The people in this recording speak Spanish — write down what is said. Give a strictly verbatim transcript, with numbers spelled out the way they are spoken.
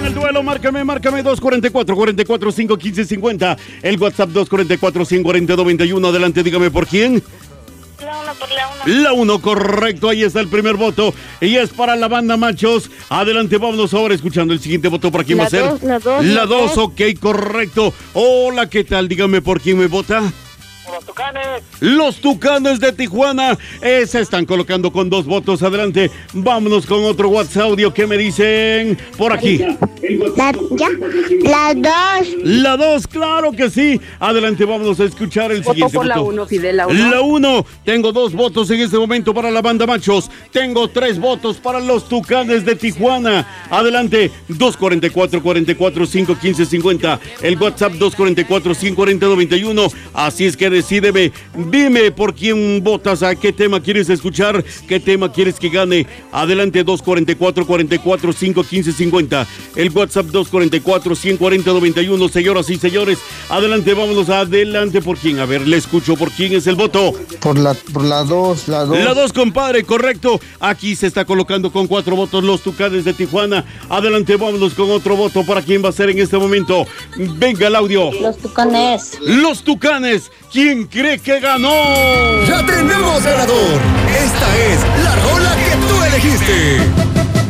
el duelo, márcame, márcame dos cuatro cuatro, cuatro cuatro cinco, uno cinco cinco cero. El WhatsApp dos cuatro cuatro, cinco cuatro cero, nueve uno. Adelante, dígame por quién. La uno por la uno. La uno, correcto, ahí está el primer voto. Y es para la banda Machos. Adelante, vámonos ahora escuchando el siguiente voto. ¿Para quién La va a ser? dos, la dos, La la dos, dos. ok, correcto. Hola, ¿qué tal? Dígame por quién me vota. Los Tucanes. Los Tucanes de Tijuana eh, se están colocando con dos votos. Adelante, vámonos con otro WhatsApp audio. ¿Qué me dicen por aquí? La, ya. La dos. La dos, claro que sí. Adelante, vámonos a escuchar el Voto siguiente por voto. la uno, Fidel, la uno. La uno. Tengo dos votos en este momento para la banda Machos. Tengo tres votos para los Tucanes de Tijuana. Adelante, dos cuatro cuatro, cuatro cuatro cinco, uno cinco cinco cero. El WhatsApp dos cuatro cuatro, cinco cuatro cero, nueve uno. Así es que decídeme, dime por quién votas, a qué tema quieres escuchar, qué tema quieres que gane. Adelante, dos cuatro cuatro, cuatro cuatro cinco, uno cinco cinco cero. El WhatsApp dos cuatro cuatro, cinco cuatro cero, nueve uno. Señoras y señores, adelante, vámonos adelante. ¿Por quién? A ver, le escucho. ¿Por quién es el voto? Por la por la dos, la dos. La dos, compadre, correcto. Aquí se está colocando con cuatro votos los Tucanes de Tijuana. Adelante, vámonos con otro voto. ¿Para quién va a ser en este momento? Venga el audio. Los Tucanes. Los Tucanes. ¿Quién cree que ganó? ¡Ya tenemos ganador! Esta es la rola que tú elegiste.